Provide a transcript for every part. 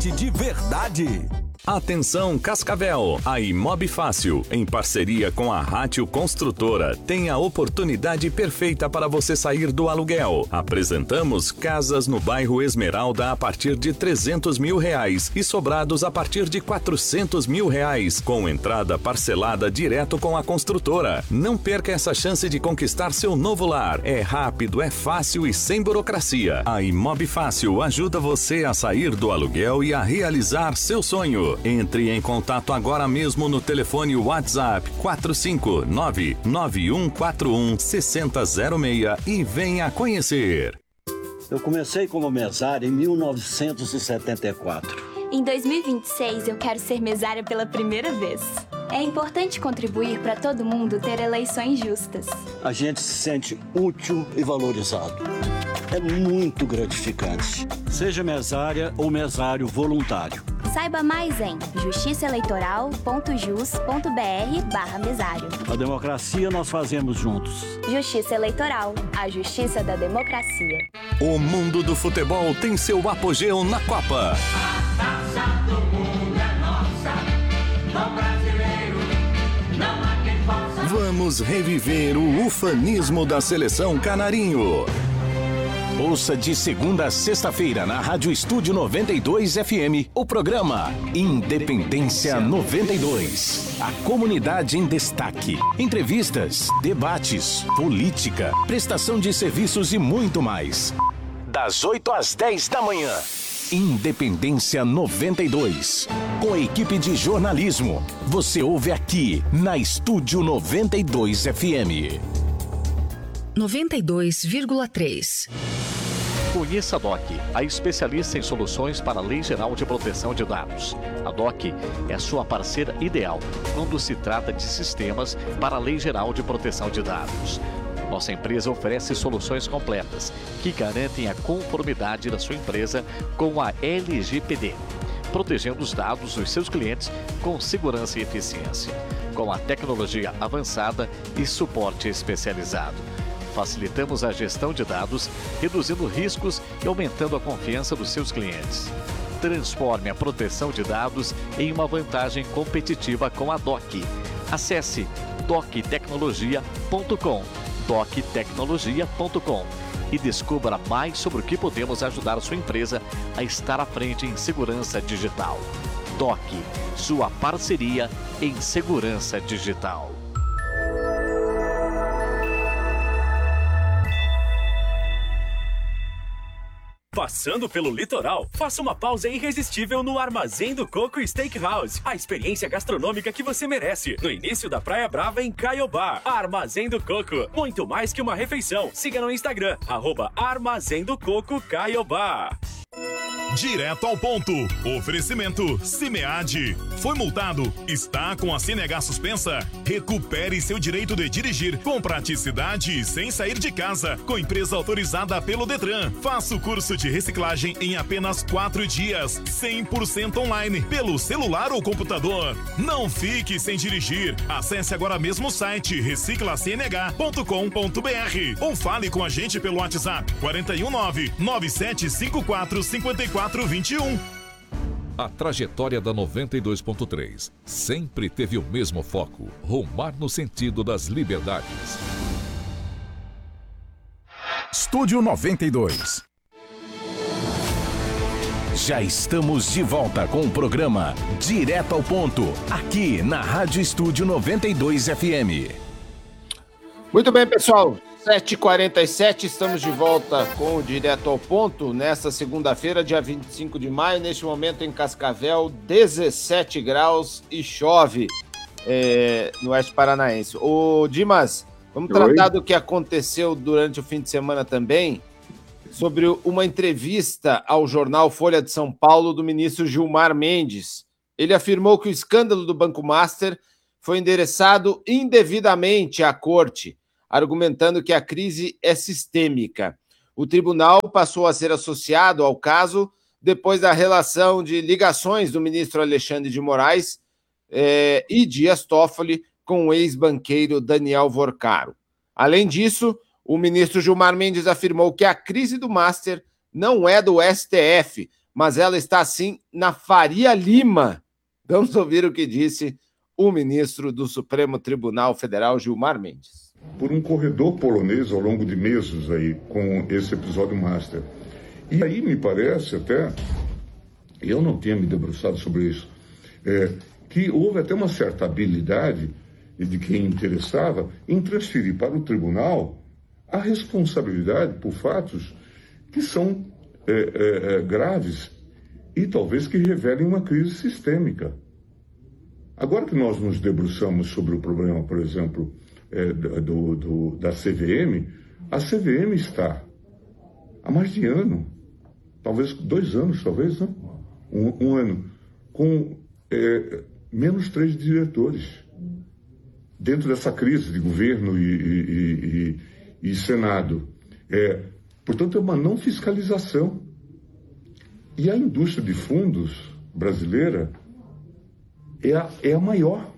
De verdade. Atenção Cascavel, a Imob Fácil, em parceria com a Rátio Construtora, tem a oportunidade perfeita para você sair do aluguel. Apresentamos casas no bairro Esmeralda a partir de R$300 mil e sobrados a partir de R$400 mil, com entrada parcelada direto com a construtora. Não perca essa chance de conquistar seu novo lar. É rápido, é fácil e sem burocracia. A Imob Fácil ajuda você a sair do aluguel e a realizar seu sonho. Entre em contato agora mesmo no telefone WhatsApp 459-9141-6006 e venha conhecer. Eu comecei como mesário em 1974. Em 2026 eu quero ser mesária pela primeira vez. É importante contribuir para todo mundo ter eleições justas. A gente se sente útil e valorizado. É muito gratificante. Seja mesária ou mesário voluntário. Saiba mais em justiçaeleitoral.jus.br/mesário. A democracia nós fazemos juntos. Justiça Eleitoral, a justiça da democracia. O mundo do futebol tem seu apogeu na Copa. A taça do mundo é nossa, do brasileiro, não há quem possa. Vamos reviver o ufanismo da seleção Canarinho. Ouça de segunda a sexta-feira na Rádio Estúdio 92 FM o programa Independência 92. A comunidade em destaque. Entrevistas, debates, política, prestação de serviços e muito mais. Das 8 às 10 da manhã. Independência 92. Com a equipe de jornalismo. Você ouve aqui na Estúdio 92 FM. 92,3. Conheça a DOC, a especialista em soluções para a Lei Geral de Proteção de Dados. A DOC é a sua parceira ideal quando se trata de sistemas para a Lei Geral de Proteção de Dados. Nossa empresa oferece soluções completas que garantem a conformidade da sua empresa com a LGPD, protegendo os dados dos seus clientes com segurança e eficiência, com a tecnologia avançada e suporte especializado. Facilitamos a gestão de dados, reduzindo riscos e aumentando a confiança dos seus clientes. Transforme a proteção de dados em uma vantagem competitiva com a DOC. Acesse doctecnologia.com, doctecnologia.com e descubra mais sobre o que podemos ajudar a sua empresa a estar à frente em segurança digital. DOC, sua parceria em segurança digital. Passando pelo litoral, faça uma pausa irresistível no Armazém do Coco Steakhouse. A experiência gastronômica que você merece. No início da Praia Brava, em Caiobá. Armazém do Coco. Muito mais que uma refeição. Siga no Instagram, @Armazém do Coco Caiobá. Direto ao ponto. Oferecimento Cimead. Foi multado? Está com a CNH suspensa? Recupere seu direito de dirigir com praticidade e sem sair de casa. Com empresa autorizada pelo Detran. Faça o curso de reciclagem em apenas 4 dias. 100% online. Pelo celular ou computador. Não fique sem dirigir. Acesse agora mesmo o site reciclacnh.com.br ou fale com a gente pelo WhatsApp 419-9754-5421. A trajetória da 92.3 sempre teve o mesmo foco: rumar no sentido das liberdades. Estúdio 92. Já estamos de volta com o programa Direto ao Ponto, aqui na Rádio Estúdio 92 FM. Muito bem, pessoal. 7h47, estamos de volta com o Direto ao Ponto, nesta segunda-feira, dia 25 de maio, neste momento em Cascavel, 17 graus e chove no Oeste Paranaense. Ô Dimas, vamos tratar do que aconteceu durante o fim de semana também, sobre uma entrevista ao jornal Folha de São Paulo do ministro Gilmar Mendes. Ele afirmou que o escândalo do Banco Master foi endereçado indevidamente à corte, argumentando que a crise é sistêmica. O tribunal passou a ser associado ao caso depois da relação de ligações do ministro Alexandre de Moraes e Dias Toffoli com o ex-banqueiro Daniel Vorcaro. Além disso, o ministro Gilmar Mendes afirmou que a crise do Master não é do STF, mas ela está sim na Faria Lima. Vamos ouvir o que disse o ministro do Supremo Tribunal Federal, Gilmar Mendes. Por um corredor polonês ao longo de meses aí, com esse episódio master. E aí me parece até, eu não tinha me debruçado sobre isso, que houve até uma certa habilidade de quem interessava em transferir para o tribunal a responsabilidade por fatos que são graves e talvez que revelem uma crise sistêmica. Agora que nós nos debruçamos sobre o problema, por exemplo, da CVM, a CVM está há mais de ano, talvez 2 anos, talvez, né? Um ano, com menos 3 diretores. Dentro dessa crise de governo e Senado. Portanto, é uma não fiscalização. E a indústria de fundos brasileira é a maior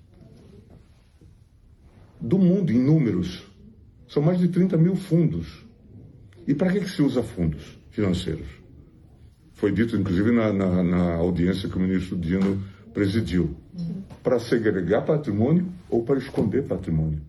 do mundo em números. São mais de 30 mil fundos. E para que se usa fundos financeiros? Foi dito, inclusive, na audiência que o ministro Dino presidiu. Para segregar patrimônio ou para esconder patrimônio.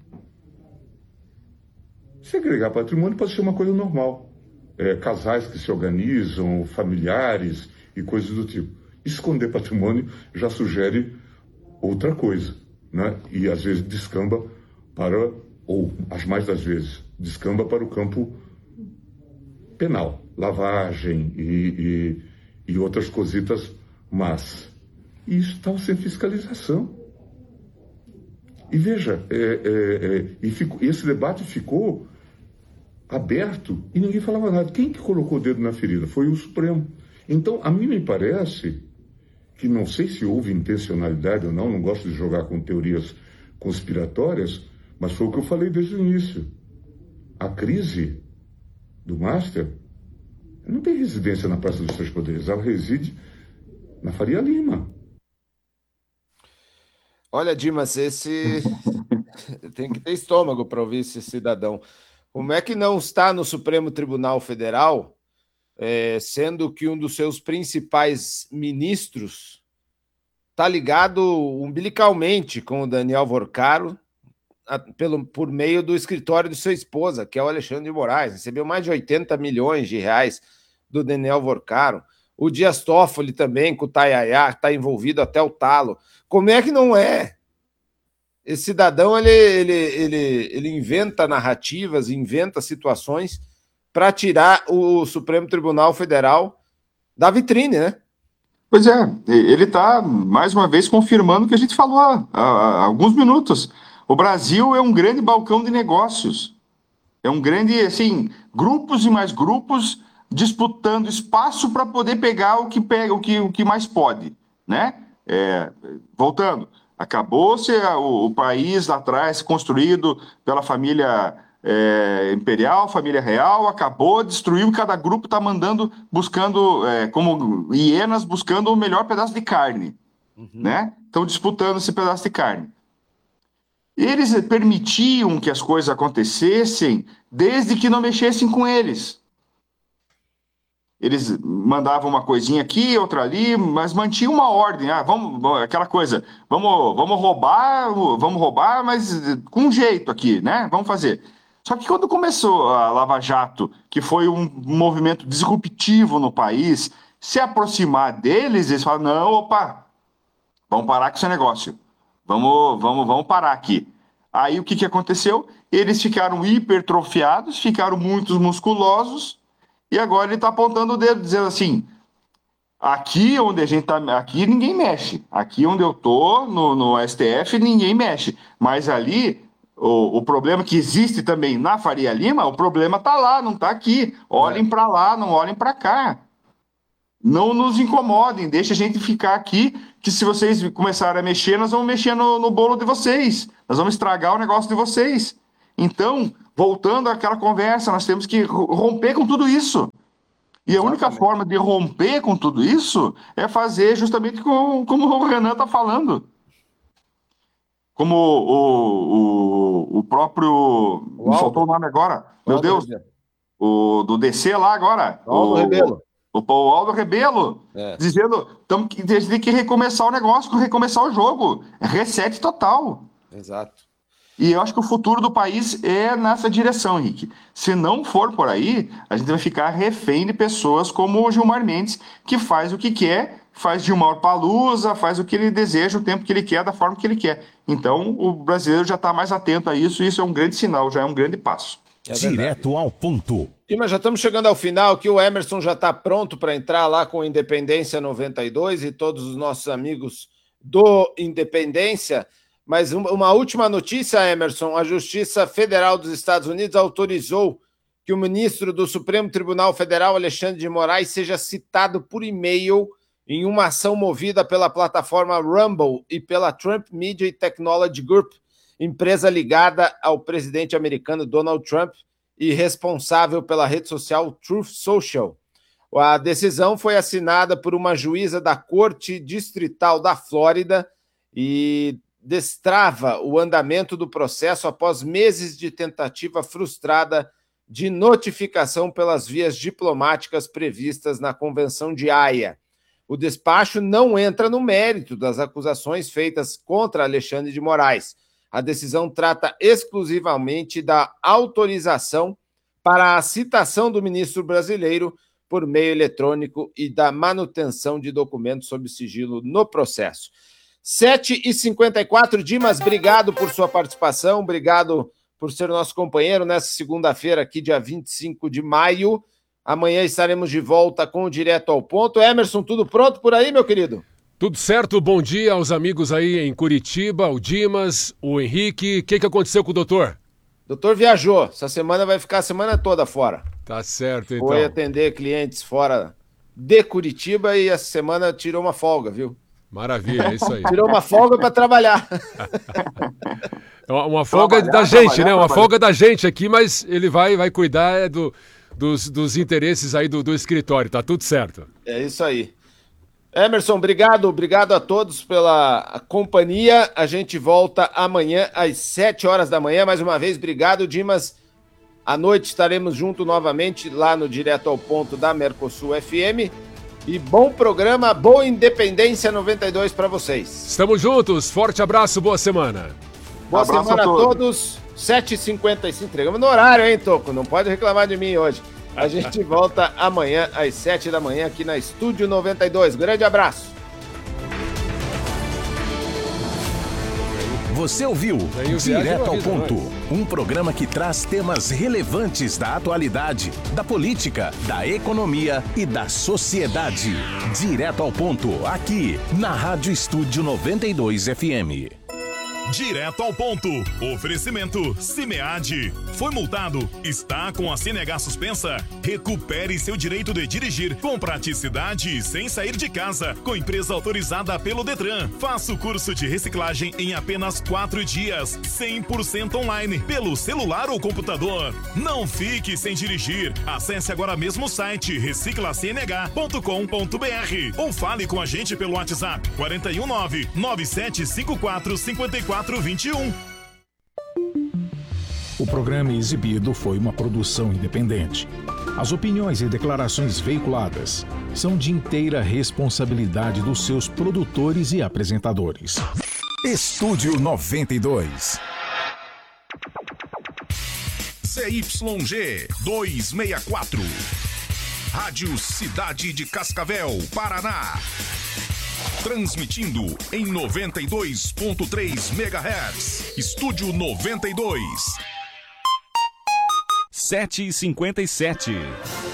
Segregar patrimônio pode ser uma coisa normal. Casais que se organizam, familiares e coisas do tipo. Esconder patrimônio já sugere outra coisa, né? E às vezes descamba para, ou as mais das vezes, descamba para o campo penal, lavagem e outras cositas más. E isso estava sem fiscalização. E veja, esse debate ficou aberto e ninguém falava nada. Quem que colocou o dedo na ferida? Foi o Supremo. Então, a mim me parece que, não sei se houve intencionalidade ou não gosto de jogar com teorias conspiratórias, mas foi o que eu falei desde o início. A crise do Master não tem residência na Praça dos Três Poderes, ela reside na Faria Lima. Olha, Dimas, tem que ter estômago para ouvir esse cidadão. Como é que não está no Supremo Tribunal Federal, sendo que um dos seus principais ministros está ligado umbilicalmente com o Daniel Vorcaro, por meio do escritório de sua esposa, que é o Alexandre de Moraes, recebeu mais de 80 milhões de reais do Daniel Vorcaro. O Dias Toffoli também, com o Tayayá, está envolvido até o talo. Como é que não é? Esse cidadão, ele inventa narrativas, inventa situações para tirar o Supremo Tribunal Federal da vitrine, né? Pois é, ele está, mais uma vez, confirmando o que a gente falou há alguns minutos. O Brasil é um grande balcão de negócios. É um grande, assim, grupos e mais grupos disputando espaço para poder pegar o que mais pode, né? Voltando, acabou-se o país lá atrás construído pela família imperial, família real, acabou, destruiu, cada grupo está buscando, como hienas, buscando o melhor pedaço de carne, né? Estão disputando esse pedaço de carne. Eles permitiam que as coisas acontecessem desde que não mexessem com eles. Eles mandavam uma coisinha aqui, outra ali, mas mantinham uma ordem. Aquela coisa, vamos roubar, mas com jeito aqui, né? Vamos fazer. Só que quando começou a Lava Jato, que foi um movimento disruptivo no país, se aproximar deles, eles falam, não, opa, vamos parar com esse negócio. Vamos parar aqui. Aí o que aconteceu? Eles ficaram hipertrofiados, ficaram muito musculosos, e agora ele está apontando o dedo, dizendo assim, aqui onde a gente está, aqui ninguém mexe. Aqui onde eu estou, no STF, ninguém mexe. Mas ali, o problema que existe também na Faria Lima, o problema está lá, não está aqui. Olhem para lá, não olhem para cá. Não nos incomodem, deixa a gente ficar aqui, que se vocês começarem a mexer, nós vamos mexer no bolo de vocês. Nós vamos estragar o negócio de vocês. Então, voltando àquela conversa, nós temos que romper com tudo isso. E a única forma de romper com tudo isso é fazer justamente como o Renan está falando. Como o próprio... Me faltou o nome agora. Meu Deus. Do DC lá agora. Aldo Rebelo. O Paulo Rebelo, dizendo que tem que recomeçar o negócio, recomeçar o jogo. Reset total. Exato. E eu acho que o futuro do país é nessa direção, Henrique. Se não for por aí, a gente vai ficar refém de pessoas como o Gilmar Mendes, que faz o que quer, faz Dilmar Palusa, faz o que ele deseja, o tempo que ele quer, da forma que ele quer. Então, o brasileiro já está mais atento a isso, e isso é um grande sinal, já é um grande passo. Direto ao ponto. Mas já estamos chegando ao final, que o Emerson já está pronto para entrar lá com o Independência 92 e todos os nossos amigos do Independência. Mas uma última notícia, Emerson: a Justiça Federal dos Estados Unidos autorizou que o ministro do Supremo Tribunal Federal, Alexandre de Moraes, seja citado por e-mail em uma ação movida pela plataforma Rumble e pela Trump Media Technology Group, empresa ligada ao presidente americano Donald Trump e responsável pela rede social Truth Social. A decisão foi assinada por uma juíza da Corte Distrital da Flórida e destrava o andamento do processo após meses de tentativa frustrada de notificação pelas vias diplomáticas previstas na Convenção de Haia. O despacho não entra no mérito das acusações feitas contra Alexandre de Moraes. A decisão trata exclusivamente da autorização para a citação do ministro brasileiro por meio eletrônico e da manutenção de documentos sob sigilo no processo. 7h54, Dimas, obrigado por sua participação, obrigado por ser o nosso companheiro nessa segunda-feira aqui, dia 25 de maio. Amanhã estaremos de volta com o Direto ao Ponto. Emerson, tudo pronto por aí, meu querido? Tudo certo, bom dia aos amigos aí em Curitiba, o Dimas, o Henrique. O que aconteceu com o doutor? O doutor viajou, essa semana vai ficar a semana toda fora. Tá certo, então. Foi atender clientes fora de Curitiba e essa semana tirou uma folga, viu? Maravilha, é isso aí. Tirou uma folga para trabalhar. Uma folga da gente, né? Uma folga da gente aqui, mas ele vai cuidar dos interesses aí do escritório, tá tudo certo. É isso aí. Emerson, obrigado a todos pela companhia. A gente volta amanhã às 7 horas da manhã. Mais uma vez, obrigado, Dimas. À noite estaremos juntos novamente lá no Direto ao Ponto da Mercosul FM. E bom programa, boa Independência 92 para vocês. Estamos juntos, forte abraço, boa semana. Boa semana a todos. 7h55, entregamos no horário, hein, Toco? Não pode reclamar de mim hoje. A gente volta amanhã às 7 da manhã aqui na Estúdio 92. Grande abraço. Você ouviu Direto ao Ponto, um programa que traz temas relevantes da atualidade, da política, da economia e da sociedade. Direto ao Ponto, aqui na Rádio Estúdio 92 FM. Direto ao ponto. Oferecimento Cimead. Foi multado? Está com a CNH suspensa? Recupere seu direito de dirigir com praticidade e sem sair de casa. Com empresa autorizada pelo Detran. Faça o curso de reciclagem em apenas 4 dias. 100% online, pelo celular ou computador. Não fique sem dirigir. Acesse agora mesmo o site reciclacnh.com.br ou fale com a gente pelo WhatsApp 419-9754-5421. O programa exibido foi uma produção independente. As opiniões e declarações veiculadas são de inteira responsabilidade dos seus produtores e apresentadores. Estúdio 92. ZYG 264. Rádio Cidade de Cascavel, Paraná. Transmitindo em 92.3 MHz. Estúdio 92. 7h57.